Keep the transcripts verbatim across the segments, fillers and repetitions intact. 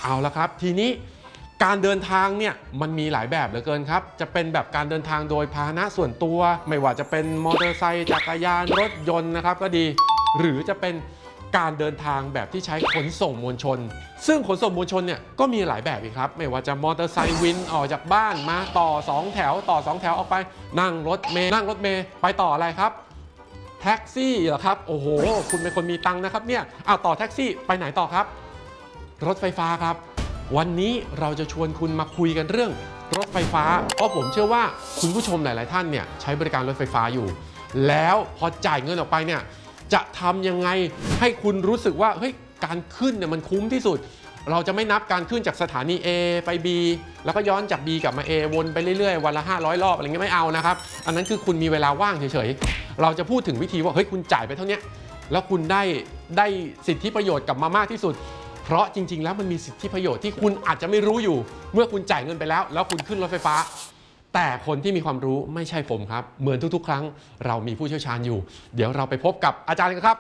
เอาละครับทีนี้การเดินทางเนี่ยมันมีหลายแบบเหลือเกินครับจะเป็นแบบการเดินทางโดยพาหนะส่วนตัวไม่ว่าจะเป็นมอเตอร์ไซค์จักรยานรถยนต์นะครับก็ดีหรือจะเป็นการเดินทางแบบที่ใช้ขนส่งมวลชนซึ่งขนส่งมวลชนเนี่ยก็มีหลายแบบอีกครับไม่ว่าจะมอเตอร์ไซค์วินออกจากบ้านมาต่อสองแถวต่อสองแถวออกไปนั่งรถเมล์นั่งรถเมล์ไปต่ออะไรครับแท็กซี่เหรอครับโอ้โหคุณเป็นคนมีตังค์นะครับเนี่ยเอาต่อแท็กซี่ไปไหนต่อครับรถไฟฟ้าครับวันนี้เราจะชวนคุณมาคุยกันเรื่องรถไฟฟ้าเพราะผมเชื่อว่าคุณผู้ชมหลายๆท่านเนี่ยใช้บริการรถไฟฟ้าอยู่แล้วพอจ่ายเงินออกไปเนี่ยจะทำยังไงให้คุณรู้สึกว่าเฮ้ยการขึ้นเนี่ยมันคุ้มที่สุดเราจะไม่นับการขึ้นจากสถานี A ไป B แล้วก็ย้อนจาก B กลับมา A วนไปเรื่อยๆวันละห้าร้อยรอบอะไรเงี้ยไม่เอานะครับอันนั้นคือคุณมีเวลาว่างเฉยๆเราจะพูดถึงวิธีว่าเฮ้ยคุณจ่ายไปเท่านี้แล้วคุณได้ได้สิทธิประโยชน์กลับมามากที่สุดเพราะจริงๆแล้วมันมีสิทธิประโยชน์ที่คุณอาจจะไม่รู้อยู่เมื่อคุณจ่ายเงินไปแล้วแล้วคุณขึ้นรถไฟฟ้าแต่คนที่มีความรู้ไม่ใช่ผมครับเหมือนทุกๆครั้งเรามีผู้เชี่ยวชาญอยู่เดี๋ยวเราไปพบกับอาจารย์กันครับ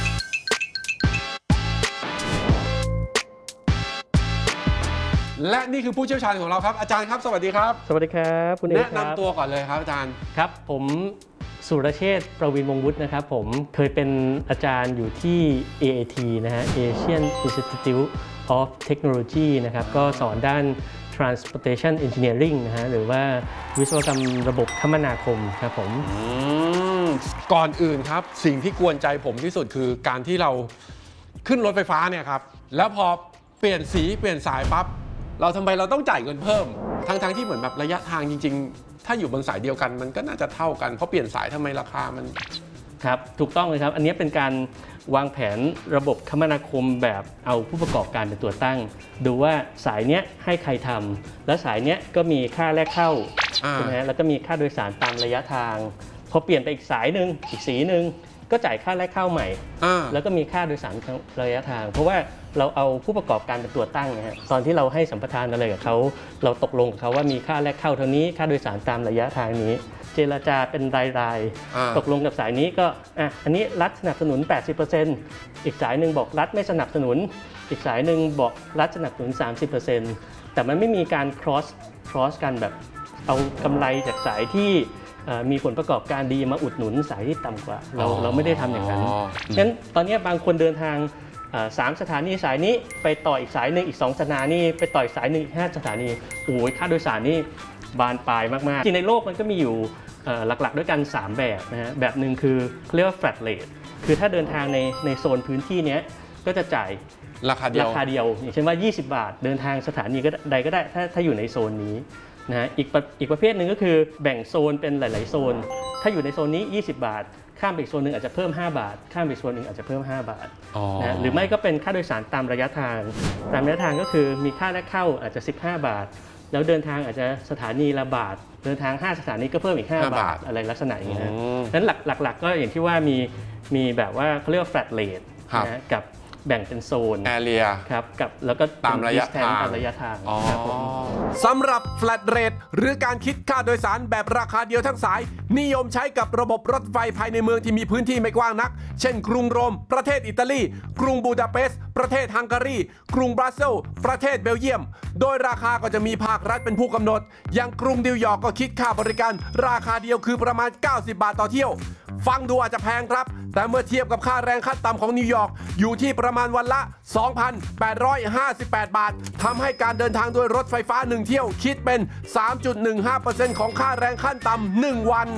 และนี่คือผู้เชี่ยวชาญของเราครับอาจารย์ครับสวัสดีครับสวัสดีครับคุณเอกครับแนะนำตัวก่อนเลยครับอาจารย์ครับผมสุรเชษฐ์ประวินวงศ์วุฒินะครับผมเคยเป็นอาจารย์อยู่ที่ เอ ไอ ที นะฮะ Asian Institute of Technology นะครับก็สอนด้าน Transportation Engineering นะฮะหรือว่าวิศวกรรมระบบคมนาคมครับผมก่อนอื่นครับสิ่งที่กวนใจผมที่สุดคือการที่เราขึ้นรถไฟฟ้าเนี่ยครับแล้วพอเปลี่ยนสีเปลี่ยนสายปั๊บเราทำไมเราต้องจ่ายเงินเพิ่มทั้งๆที่เหมือนแบบระยะทางจริงๆถ้าอยู่บนสายเดียวกันมันก็น่าจะเท่ากันเพราะเปลี่ยนสายทำไมราคามันครับถูกต้องเลยครับอันนี้เป็นการวางแผนระบบคมนาคมแบบเอาผู้ประกอบการเป็นตัวตั้งดูว่าสายเนี้ยให้ใครทำแล้วสายเนี้ยก็มีค่าแรกเข้าใช่ไหมแล้วก็มีค่าโดยสารตามระยะทางพอเปลี่ยนไปอีกสายหนึ่งอีกสีหนึ่งก็จ่ายค่าแรกเข้าใหม่แล้วก็มีค่าโดยสารระยะทางเพราะว่าเราเอาผู้ประกอบการเป็นตัวตั้งนะฮะตอนที่เราให้สัมปทานอะไรกับเขาเราตกลงกับเขาว่ามีค่าแรกเข้าเท่านี้ค่าโดยสารตามระยะทางนี้เจรจาเป็นรายๆตกลงกับสายนี้ก็อ่ะอันนี้รัฐสนับสนุน แปดสิบเปอร์เซ็นต์ อีกสายหนึ่งบอกรัฐไม่สนับสนุนอีกสายหนึ่งบอกรัฐสนับสนุน สามสิบเปอร์เซ็นต์ แต่มันไม่มีการ cross cross กันแบบเอากำไรจากสายที่มีผลประกอบการดีมาอุดหนุนสายที่ต่ำกว่าเราเราไม่ได้ทำอย่างนั้นงั้นตอนนี้บางคนเดินทางสามสถานีสายนี้ไปต่ออีกสายหนึ่งอีกสองสถานีไปต่ออีกสายหนึ่งอีกห้าสถานีโอ้ยค่าโดยสารนี่บานปลายมากๆจริงในโลกมันก็มีอยู่หลักๆด้วยกันสามแบบนะฮะแบบหนึ่งคือเรียกว่า flat rate คือถ้าเดินทางในในโซนพื้นที่นี้ก็จะจ่ายราคาเดียวราคาเดียวอย่างเช่นว่ายี่สิบบาทเดินทางสถานีก็ใดก็ได้ถ้าถ้าอยู่ในโซนนี้นะฮะอีกอีกประเภทหนึ่งก็คือแบ่งโซนเป็นหลายๆโซนถ้าอยู่ในโซนนี้ยี่สิบบาทข้ามไปอีกโซนหนึ่งอาจจะเพิ่มห้าบาทข้ามไปอีกโซนหนึ่งอาจจะเพิ่มห้าบาทนะหรือไม่ก็เป็นค่าโดยสารตามระยะทางตามระยะทางก็คือมีค่าแรกเข้าอาจจะสิบห้าบาทแล้วเดินทางอาจจะสถานีละบาทเดินทางห้าสถานีก็เพิ่มอีกห้าบาทอะไรลักษณะอย่างนี้นะนั้นหลักๆก็อย่างที่ว่ามีมีแบบว่าเขาเรียกว่า flat rate นะกับแบ่งเป็นโซน area ครับกับแล้วก็ตามระยะทางตามระยะทางสำหรับ flat rate หรือการคิดค่าโดยสารแบบราคาเดียวทั้งสายนิยมใช้กับระบบรถไฟภายในเมืองที่มีพื้นที่ไม่กว้างนักเช่นกรุงโรมประเทศอิตาลีกรุงบูดาเปสต์ประเทศฮังการีกรุงบรัสเซลส์ประเทศเบลเยียมโดยราคาก็จะมีภาครัฐเป็นผู้กำหนดอย่างกรุงนิวยอร์กก็คิดค่าบริการราคาเดียวคือประมาณเก้าสิบบาทต่อเที่ยวฟังดูอาจจะแพงครับแต่เมื่อเทียบกับค่าแรงขั้นต่ำของนิวยอร์กอยู่ที่ประมาณวันละ สองพันแปดร้อยห้าสิบแปด บาททำให้การเดินทางโดยรถไฟฟ้าหนึ่งเที่ยวคิดเป็น สามจุดหนึ่งห้าเปอร์เซ็นต์ ของค่าแรงขั้นต่ำหนึ่งวัน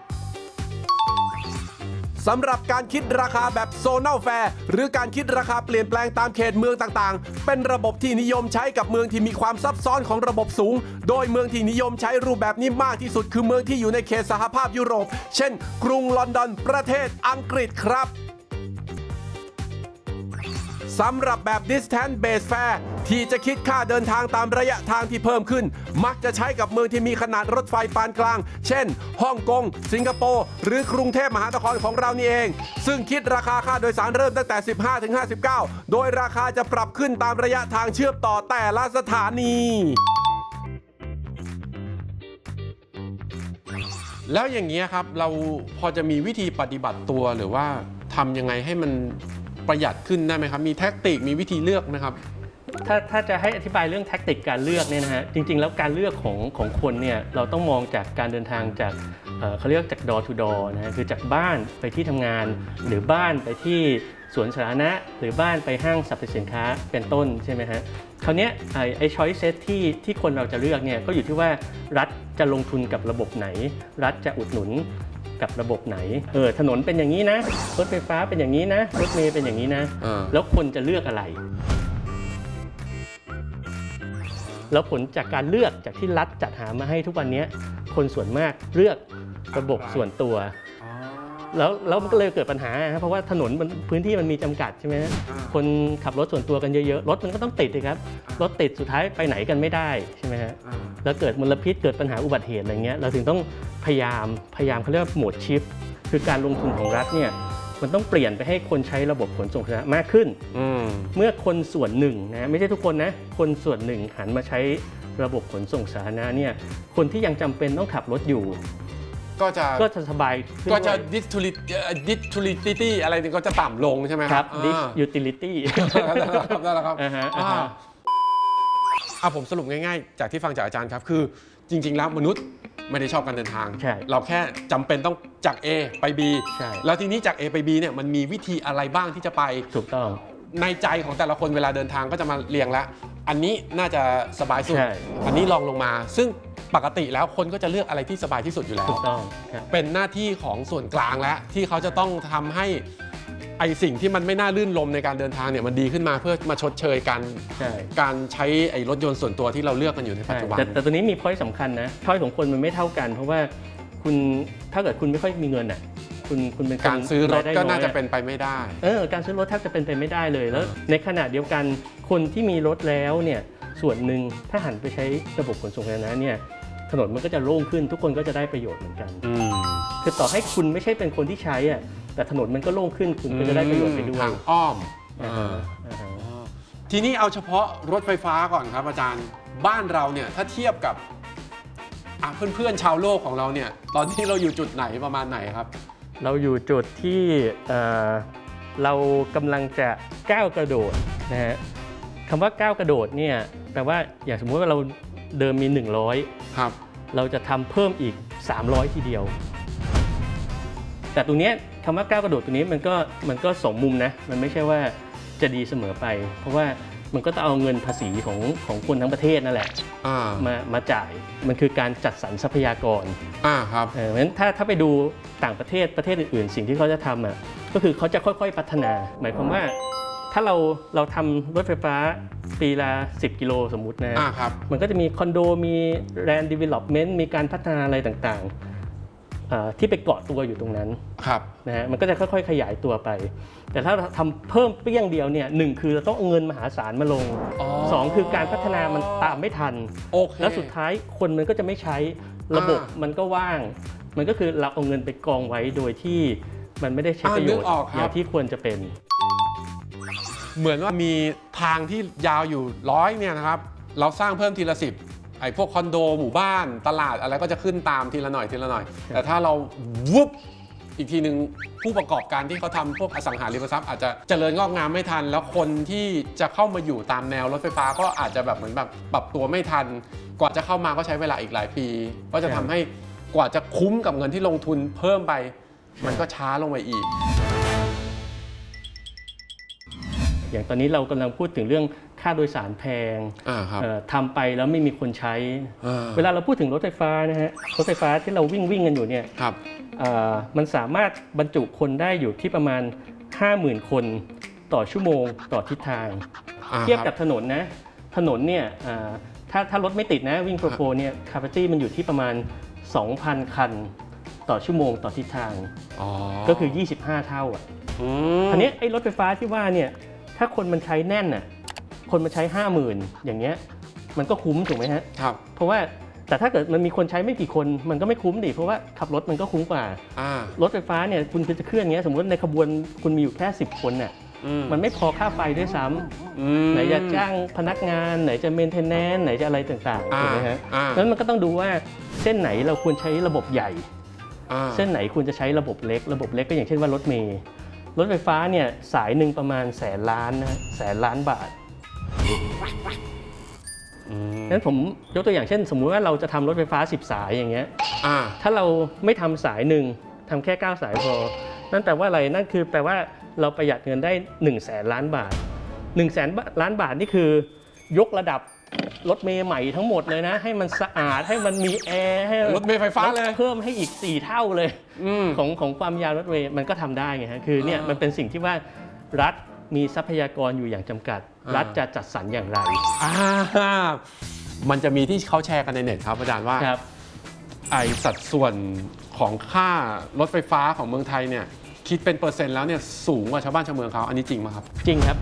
สำหรับการคิดราคาแบบโซนัลแฟร์หรือการคิดราคาเปลี่ยนแปลงตามเขตเมืองต่างๆเป็นระบบที่นิยมใช้กับเมืองที่มีความซับซ้อนของระบบสูงโดยเมืองที่นิยมใช้รูปแบบนี้มากที่สุดคือเมืองที่อยู่ในเขตสหภาพยุโรปเช่นกรุงลอนดอนประเทศอังกฤษครับสำหรับแบบ distance based fare ที่จะคิดค่าเดินทางตามระยะทางที่เพิ่มขึ้นมักจะใช้กับเมืองที่มีขนาดรถไฟปานกลางเช่นฮ่องกงสิงคโปร์หรือกรุงเทพมหานครของเรานี่เองซึ่งคิดราคาค่าโดยสารเริ่มตั้งแต่ สิบห้าถึงห้าสิบเก้า โดยราคาจะปรับขึ้นตามระยะทางเชื่อมต่อแต่ละสถานีแล้วอย่างนี้ครับเราพอจะมีวิธีปฏิบัติตัวหรือว่าทำยังไงให้มันประหยัดขึ้นได้ไหมครับมีแท็กติกมีวิธีเลือกไหมครับถ้าถ้าจะให้อธิบายเรื่องแท็กติกการเลือกเนี่ยนะฮะจริงๆแล้วการเลือกของของคนเนี่ยเราต้องมองจากการเดินทางจากเอ่อเขาเรียกจาก door to door นะฮะคือจากบ้านไปที่ทำงานหรือบ้านไปที่สวนสาธารณะหรือบ้านไปห้างสรรพสินค้าเป็นต้นใช่ไหมฮะคราวนี้ไอ้ไอ้ choice set ที่ที่คนเราจะเลือกเนี่ยก็อยู่ที่ว่ารัฐจะลงทุนกับระบบไหนรัฐจะอุดหนุนกับระบบไหนเออถนนเป็นอย่างนี้นะรถไฟฟ้าเป็นอย่างนี้นะรถเมล์เป็นอย่างนี้นะแล้วคนจะเลือกอะไรแล้วผลจากการเลือกจากที่รัฐจัดหามาให้ทุกวันนี้คนส่วนมากเลือกระบบส่วนตัวแล้วแล้วมันก็เลยเกิดปัญหาครับเพราะว่าถนนมันพื้นที่มันมีจำกัดใช่ไหมคนขับรถส่วนตัวกันเยอะๆรถมันก็ต้องติดเลยครับรถติดสุดท้ายไปไหนกันไม่ได้ใช่ไหมฮะแล้วเกิดมลพิษเกิดปัญหาอุบัติเหตุอะไรเงี้ยเราถึงต้องพยายามพยายามเขาเรียกว่าโหมดชิฟต์คือการลงทุนของรัฐเนี่ยมันต้องเปลี่ยนไปให้คนใช้ระบบขนส่งสาธารณะมากขึ้นเมื่อคนส่วนหนึ่งนะไม่ใช่ทุกคนนะคนส่วนหนึ่งหันมาใช้ระบบขนส่งสาธารณะเนี่ยคนที่ยังจำเป็นต้องขับรถอยู่ก็จะก็จะสบายก็จะ utility อะไรนี่ก็จะต่ำลงใช่ไหมครับ utility นั่นแหละครับอ่าผมสรุปง่ายๆจากที่ฟังจากอาจารย์ครับคือจริงๆแล้วมนุษย์ไม่ได้ชอบการเดินทางเราแค่จำเป็นต้องจาก A ไป B แล้วทีนี้จาก A ไป B เนี่ยมันมีวิธีอะไรบ้างที่จะไปถูกต้องในใจของแต่ละคนเวลาเดินทางก็จะมาเรียงแล้วอันนี้น่าจะสบายสุดอันนี้ลองลงมาซึ่งปกติแล้วคนก็จะเลือกอะไรที่สบายที่สุดอยู่แล้วถูกต้องเป็นหน้าที่ของส่วนกลางแล้วที่เขาจะต้องทำให้ไอสิ่งที่มันไม่น่าลื่นลมในการเดินทางเนี่ยมันดีขึ้นมาเพื่อมาชดเชยการการใช้ไอรถยนต์ส่วนตัวที่เราเลือกกันอยู่ในปัจจุบันแต่แต่ตัวนี้มีพอยต์สำคัญนะพอยต์ของคนมันไม่เท่ากันเพราะว่าคุณถ้าเกิดคุณไม่ค่อยมีเงินอ่ะคุณคุณเป็นการซื้อรถก็น่าจะเป็นไปไม่ได้เออการซื้อรถแทบจะเป็นไปไม่ได้เลยแล้วในขณะเดียวกันคนที่มีรถแล้วเนี่ยส่วนหนึ่งถ้าหันไปใช้ระบบขนส่งสาธารณะเนี่ยถนนมันก็จะโล่งขึ้นทุกคนก็จะได้ประโยชน์เหมือนกันคือต่อให้คุณไม่ใช่เป็นคนที่ใช้อ่ะแต่ถนนมันก็โล่งขึ้นคุณก็จะได้ประโยชน์ไปด้วยทางอ้อมทีนี้เอาเฉพาะรถไฟฟ้าก่อนครับอาจารย์บ้านเราเนี่ยถ้าเทียบกับเพื่อนๆชาวโลกของเราเนี่ยตอนที่เราอยู่จุดไหนประมาณไหนครับเราอยู่จุดที่เรากำลังจะก้าวกระโดดนะฮะคำว่าก้าวกระโดดเนี่ยแปลว่าอย่างสมมติว่าเราเดิมมีหนึ่งร้อยครับเราจะทำเพิ่มอีกสามร้อยทีเดียวแต่ตรงนี้คำว่าก้าวกระโดดตัวนี้มันก็มันก็สองมุมนะมันไม่ใช่ว่าจะดีเสมอไปเพราะว่ามันก็ต้องเอาเงินภาษีของของคนทั้งประเทศนั่นแหละมามาจ่ายมันคือการจัดสรรทรัพยากรอ่าครับเพราะฉะนั้นถ้าถ้าไปดูต่างประเทศประเทศอื่นๆสิ่งที่เขาจะทำอ่ะก็คือเขาจะค่อยๆพัฒนาหมายความว่าถ้าเราเราทำรถไฟฟ้าปีละสิบกิโลสมมุตินะมันก็จะมีคอนโดมีแลนด์ดีเวล็อปเมนต์มีการพัฒนาอะไรต่างๆที่ไปเกาะตัวอยู่ตรงนั้นนะฮะมันก็จะค่อยๆขยายตัวไปแต่ถ้าทำเพิ่มเปี้ยงเดียวเนี่ยหนึ่งคือเราต้องเอาเงินมหาศาลมาลงสองคือการพัฒนามันตามไม่ทันแล้วสุดท้ายคนมันก็จะไม่ใช้ระบบมันก็ว่างมันก็คือเราเอาเงินไปกองไว้โดยที่มันไม่ได้ใช้ประโยชน์อย่างที่ควรจะเป็นเหมือนว่ามีทางที่ยาวอยู่ร้อยเนี่ยนะครับเราสร้างเพิ่มทีละสิบไอ้พวกคอนโดหมู่บ้านตลาดอะไรก็จะขึ้นตามทีละหน่อยทีละหน่อยแต่ถ้าเราวุบอีกทีหนึ่งผู้ประกอบการที่เขาทำพวกอสังหาริมทรัพย์อาจจะเจริญงอกงามไม่ทันแล้วคนที่จะเข้ามาอยู่ตามแนวรถไฟฟ้าก็อาจจะแบบเหมือนแบบปรับตัวไม่ทันกว่าจะเข้ามาก็ใช้เวลาอีกหลายปีก็จะทำให้กว่าจะคุ้มกับเงินที่ลงทุนเพิ่มไปมันก็ช้าลงไปอีกอย่างตอนนี้เรากำลังพูดถึงเรื่องค่าโดยสารแพงทำไปแล้วไม่มีคนใช้เวลาเราพูดถึงรถไฟฟ้านะฮะรถไฟฟ้าที่เราวิ่งวิ่งกันอยู่เนี่ยมันสามารถบรรจุคนได้อยู่ที่ประมาณ ห้าหมื่น คนต่อชั่วโมงต่อทิศทางเทียบกับถนนนะถนนเนี่ยถ้าถ้ารถไม่ติดนะวิ่งโฟร์โฟร์เนี่ย capacity มันอยู่ที่ประมาณ สองพัน คันต่อชั่วโมงต่อทิศทางก็คือยี่สิบห้าเท่าอ่ะทีนี้ไอ้รถไฟฟ้าที่ว่าเนี่ยถ้าคนมันใช้แน่นน่ะคนมันใช้ ห้าหมื่น อย่างเงี้ยมันก็คุ้มถูกไหมฮะครับเพราะว่าแต่ถ้าเกิดมันมีคนใช้ไม่กี่คนมันก็ไม่คุ้มดิเพราะว่าขับรถมันก็คุ้มกว่ารถไฟฟ้าเนี่ยคุณจะเคลื่อนเงี้ยสมมติในขบวนคุณมีอยู่แค่สิบคนเนี่ยมันไม่พอค่าไฟด้วยซ้ำไหนจะจ้างพนักงานไหนจะเมนเทนแนนซ์ไหนจะอะไรต่างๆถูกไหมฮะนั้นมันก็ต้องดูว่าเส้นไหนเราควรใช้ระบบใหญ่เส้นไหนควรจะใช้ระบบเล็กระบบเล็กก็อย่างเช่นว่ารถเมล์รถไฟฟ้าเนี่ยสายหนึ่งประมาณแสนล้านนะแสนล้านบาทงั้นผมยกตัวอย่างเช่นสมมุติว่าเราจะทำรถไฟฟ้าสิบสายอย่างเงี้ยอ่าถ้าเราไม่ทำสายหนึ่งทำแค่เก้าสายพอนั่นแปลว่าอะไรนั่นคือแปลว่าเราประหยัดเงินได้หนึ่งแสนล้านบาทหนึ่งแสนล้านบาทนี่คือยกระดับรถเมล์ใหม่ทั้งหมดเลยนะให้มันสะอาดให้มันมีแอร์ให้รถเมล์ไฟฟ้าเลยเพิ่มให้อีกสี่เท่าเลยอืมของของความยาวรถเมล์มันก็ทำได้ไงฮะคือเนี่ยอ่ามัมันเป็นสิ่งที่ว่ารัฐมีทรัพยากรอยู่อย่างจำกัดอ่ารัฐจะจัดสรรอย่างไรอ่ามันจะมีที่เขาแชร์กันในเน็ตครับอาจารย์ว่าครับไอสัดส่วนของค่ารถไฟฟ้าของเมืองไทยเนี่ยคิดเป็นเปอร์เซ็นต์แล้วเนี่ยสูงกว่าชาวบ้านชาวเมืองเขาอันนี้จริงไหมครับจริงครับ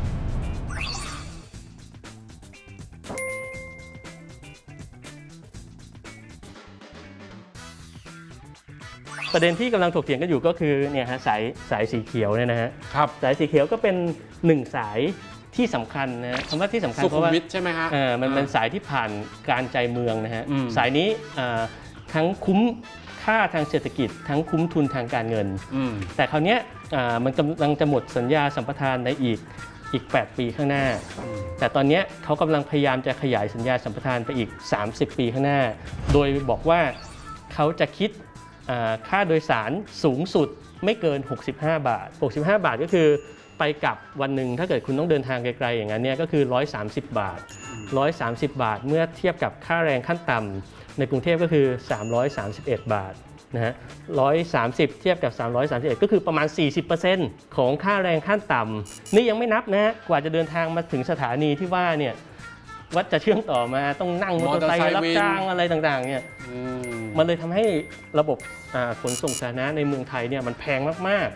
ประเด็นที่กำลังถกเถียงกันอยู่ก็คือเนี่ยฮะสายสายสีเขียวเนี่ยนะฮะครับสายสีเขียวก็เป็นหนึ่งสายที่สำคัญนะฮะคำว่าที่สำคัญสุเพขุราะมว่าวิทใช่ไหมฮะเออมันเป็นสายที่ผ่านการใจเมืองนะฮะอืมสายนี้เอ่อทั้งคุ้มค่าทางเศรษฐกิจ ทั้งคุ้มทุนทางการเงินอืมแต่คราวเนี้ยอ่ามันกำลังจะหมดสัญญาสัมปทานในอีกอีกแปดปีข้างหน้า แต่ตอนเนี้ยเขากำลังพยายามจะขยายสัญญาสัมปทานไปอีกสามสิบปีข้างหน้า โดยบอกว่าเขาจะคิดอ่าค่าโดยสารสูงสุดไม่เกินหกสิบห้าบาทหกสิบห้าบาทก็คือไปกลับวันหนึ่งถ้าเกิดคุณต้องเดินทางไกลๆอย่างนั้นเนี่ยก็คือหนึ่งร้อยสามสิบบาทหนึ่งร้อยสามสิบบาทเมื่อเทียบกับค่าแรงขั้นต่ำในกรุงเทพก็คือสามร้อยสามสิบเอ็ดบาทนะฮะหนึ่งร้อยสามสิบเทียบกับสามร้อยสามสิบเอ็ดก็คือประมาณ สี่สิบเปอร์เซ็นต์ ของค่าแรงขั้นต่ำนี่ยังไม่นับนะฮะกว่าจะเดินทางมาถึงสถานีที่ว่าเนี่ยว่าจะเชื่อมต่อมาต้องนั่งมอเตอร์ไซค์รับจ้างอะไรต่างๆเนี่ยอืมมันเลยทำให้ระบบอ่าขนส่งสาธารณะในเมืองไทยเนี่ยมันแพงมาก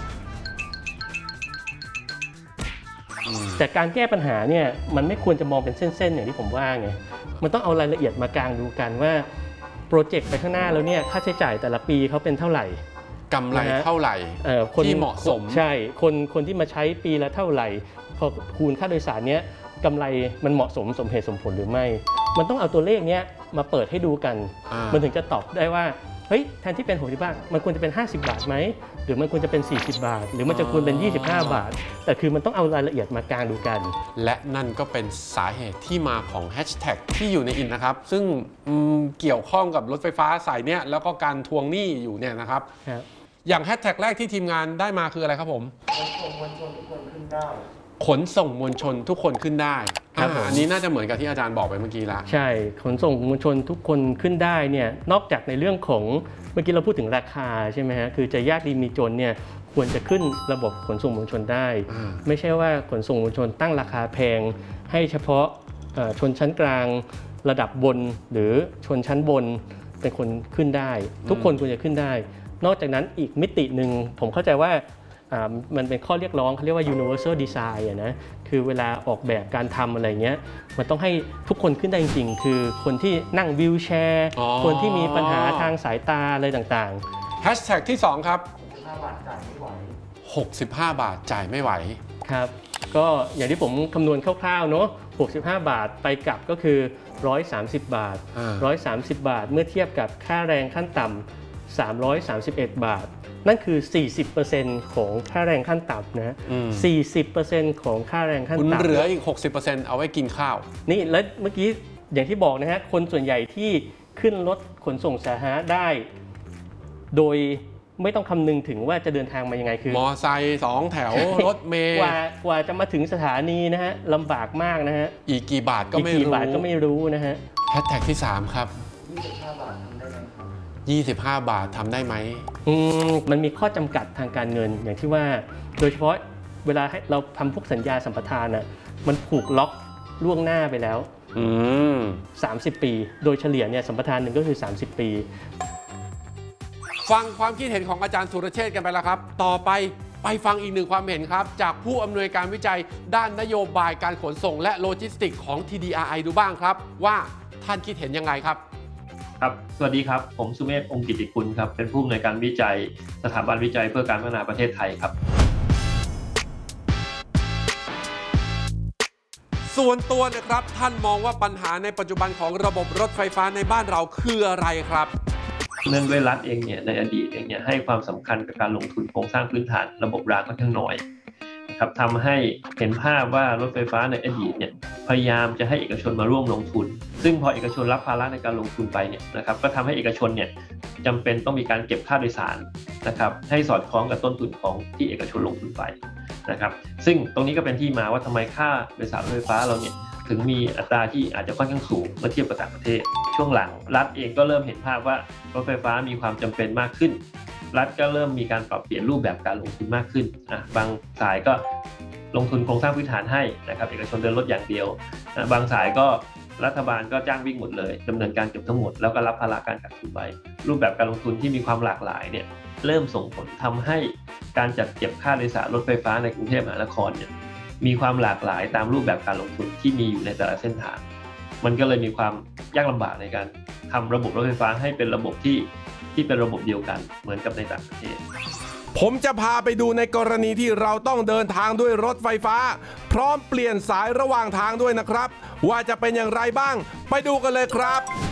ๆแต่การแก้ปัญหาเนี่ยมันไม่ควรจะมองเป็นเส้นๆอย่างที่ผมว่าไงมันต้องเอารายละเอียดมากางดูกันว่าโปรเจกต์ไปข้างหน้าแล้วเนี่ยค่าใช้จ่ายแต่ละปีเขาเป็นเท่าไหร่กำไรนะฮะเท่าไหร่เอ่อคนที่เหมาะสมใช่คนคนที่มาใช้ปีละเท่าไหร่พอคูณค่าโดยสารเนี้ยกำไรมันเหมาะสมสมเหตุสมผลหรือไม่ มันต้องเอาตัวเลขเนี้ยมาเปิดให้ดูกันอ่ามัมันถึงจะตอบได้ว่าเฮ้ยแทนที่เป็นหกสิบบาทมันควรจะเป็นห้าสิบบาทไหมหรือมันควรจะเป็นสี่สิบบาท หรือมันจะควรเป็นยี่สิบห้าบาท แต่คือมันต้องเอารายละเอียดมากางดูกันและนั่นก็เป็นสาเหตุที่มาของแฮชแท็กที่อยู่ในอินนะครับ ซึ่งอืมเกี่ยวข้องกับรถไฟฟ้าสายเนี้ยแล้วก็การทวงหนี้อยู่เนี่ยนะครับครับอย่างแฮชแท็กแรกที่ทีมงานได้มาคืออะไรครับผม ขนส่งมวลชนทุกคนขึ้นได้ขนส่งมวลชนทุกคนขึ้นได้ครับผมอ่าอันนี้น่าจะเหมือนกับที่อาจารย์บอกไปเมื่อกี้ละใช่ขนส่งมวลชนทุกคนขึ้นได้เนี่ยนอกจากในเรื่องของเมื่อกี้เราพูดถึงราคาใช่ไหมฮะคือจะยากดีมีจนเนี่ยควรจะขึ้นระบบขนส่งมวลชนได้อ่าไม่ใช่ว่าขนส่งมวลชนตั้งราคาแพงให้เฉพาะเอ่อชนชั้นกลางระดับบน หรือชนชั้นบนเป็นคนขึ้นได้ ทุกคนควรจะขึ้นได้ นอกจากนั้นอีกมิติหนึ่งผมเข้าใจว่าอ่ามันเป็นข้อเรียกร้องเขาเรียกว่า universal design อะนะคือเวลาออกแบบการทำอะไรเงี้ยมันต้องให้ทุกคนขึ้นได้จริงๆ คือคนที่นั่งวีลแชร์อ๋อคนที่มีปัญหาทางสายตาอะไรต่างแฮชแท็กที่สองครับหกสิบห้าบาทจ่ายไม่ไหวๆครับก็อย่างที่ผมคำนวณคร่าวๆเนาะหกสิบห้าบาทไปกลับก็คือหนึ่งร้อยสามสิบบาทอ่าหนึ่งร้อยสามสิบบาทเมื่อเทียบกับค่าแรงขั้นต่ำสามร้อยสามสิบเอ็ดบาท นั่นคือ สี่สิบเปอร์เซ็นต์ ของค่าแรงขั้นต่ำนะอืมสี่สิบเปอร์เซ็นต์ ของค่าแรงขั้นคุณต่ำเหลืออีก หกสิบเปอร์เซ็นต์ เอาไว้กินข้าวนี่แล้วเมื่อกี้อย่างที่บอกนะฮะคนส่วนใหญ่ที่ขึ้นรถขนส่งสาธารณะได้ โดยไม่ต้องคำนึงถึงว่าจะเดินทางมายังไงคือมอไซค์สองแถว รถเมล์กว่ากว่าจะมาถึงสถานีนะฮะลำบากมากนะฮะอีกกี่บาทก็อีกไม่กี่รู้บาทก็ไม่รู้นะฮะแฮชแท็กที่สามครับยี่สิบห้าบาททำได้ไหมอืมมันมีข้อจำกัดทางการเงินอย่างที่ว่า โดยเฉพาะเวลาให้เราทำพวกสัญญาสัมปทานอ่ะมันผูกล็อกล่วงหน้าไปแล้วอืมสามสิบ ปี โดยเฉลี่ยเนี่ยสัมปทานหนึ่งก็คือ สามสิบ ปีฟังความคิดเห็นของอาจารย์สุรเชษฐ์กันไปแล้วครับ ต่อไปไปฟังอีกหนึ่งความเห็นครับ จากผู้อำนวยการวิจัยด้านนโยบายการขนส่งและโลจิสติกส์ของ ที ดี อาร์ ไอ ดูบ้างครับ ว่าท่านคิดเห็นยังไงครับครับ สวัสดีครับ ผมสุเมธ องค์กิติคุณครับ เป็นผู้อำนวยการวิจัยสถาบันวิจัยเพื่อการพัฒนาประเทศไทยครับส่วนตัวนะครับท่านมองว่าปัญหาในปัจจุบันของระบบรถไฟฟ้าในบ้านเราคืออะไรครับเนื่องด้วยรัฐเองเนี่ยในอดีตเองเนี่ยให้ความสำคัญกับการลงทุนโครงสร้างพื้นฐานระบบรางค่อนข้างน้อยครับทำให้เห็นภาพว่ารถไฟฟ้าในอดีตเนี่ยพยายามจะให้เอกชนมาร่วมลงทุนซึ่งพอเอกชนรับภาระในการลงทุนไปเนี่ยนะครับก็ทำให้เอกชนเนี่ยจำเป็นต้องมีการเก็บค่าโดยสารนะครับให้สอดคล้องกับต้นทุนของที่เอกชนลงทุนไปนะครับซึ่งตรงนี้ก็เป็นที่มาว่าทำไมค่าโดยสารรถไฟฟ้าเราเนี่ยถึงมีอัตราที่อาจจะค่อนข้างสูงเมื่อเทียบกับต่างประเทศช่วงหลังรัฐเองก็เริ่มเห็นภาพว่ารถไฟฟ้ามีความจำเป็นมากขึ้นรัฐก็เริ่มมีการปรับเปลี่ยนรูปแบบการลงทุนมากขึ้นอ่ะบางสายก็ลงทุนโครงสร้างพื้นฐานให้นะครับเอกชนเดินรถอย่างเดียวนะบางสายก็รัฐบาลก็จ้างวิ่งหมดเลยดำเนินการเก็บทั้งหมดแล้วก็รับภาระการกักทุนไปรูปแบบการลงทุนที่มีความหลากหลายเนี่ยเริ่มส่งผลทำให้การจัดเก็บค่าโดยสารรถไฟฟ้าในกรุงเทพมหานครเนี่ยมีความหลากหลายตามรูปแบบการลงทุนที่มีอยู่ในแต่ละเส้นทางมันก็เลยมีความยากลำบากในการทำระบบรถไฟฟ้าให้เป็นระบบที่ที่เป็นระบบเดียวกันเหมือนกับในต่างประเทศผมจะพาไปดูในกรณีที่เราต้องเดินทางด้วยรถไฟฟ้าพร้อมเปลี่ยนสายระหว่างทางด้วยนะครับว่าจะเป็นอย่างไรบ้างไปดูกันเลยครับ